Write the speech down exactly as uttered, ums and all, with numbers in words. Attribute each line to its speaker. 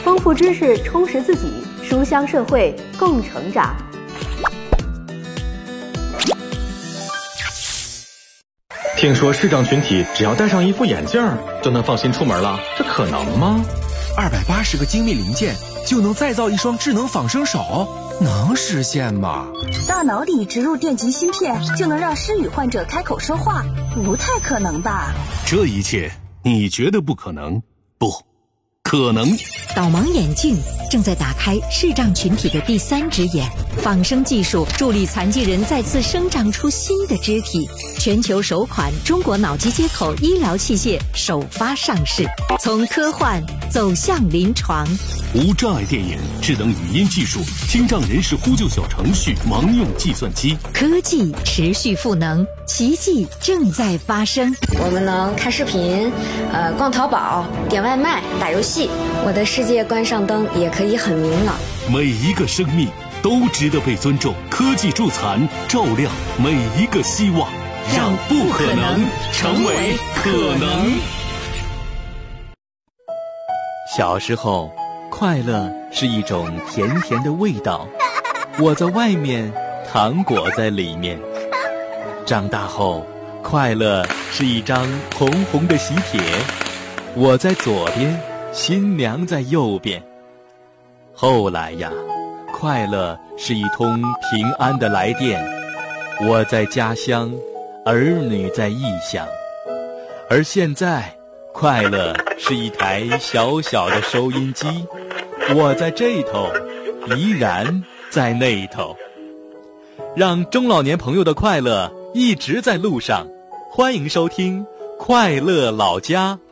Speaker 1: 丰富知识，充实自己，书香社会，共成长。
Speaker 2: 听说视障群体只要戴上一副眼镜就能放心出门了，这可能吗？
Speaker 3: 二百八十个精密零件就能再造一双智能仿生手，能实现吗？
Speaker 4: 大脑里植入电极芯片就能让失语患者开口说话，不太可能吧？
Speaker 5: 这一切你觉得不可能？不可能。
Speaker 6: 导盲眼镜正在打开视障群体的第三只眼，仿生技术助力残疾人再次生长出新的肢体。全球首款中国脑机接口医疗器械首发上市，从科幻走向临床。
Speaker 5: 无障碍电影、智能语音技术、听障人士呼救小程序、盲用计算机，
Speaker 6: 科技持续赋能，奇迹正在发生。
Speaker 7: 我们能看视频，呃，逛淘宝、点外卖、打游戏。我的世界关上灯也可以很明朗。
Speaker 5: 每一个生命都值得被尊重。科技助残，照亮每一个希望，让不可能成为可能。
Speaker 8: 小时候，快乐是一种甜甜的味道，我在外面，糖果在里面。长大后，快乐是一张红红的喜帖，我在左边，新娘在右边。后来呀，快乐是一通平安的来电，我在家乡，儿女在异乡。而现在，快乐是一台小小的收音机，我在这头，依然在那头。让中老年朋友的快乐一直在路上，欢迎收听快乐老家。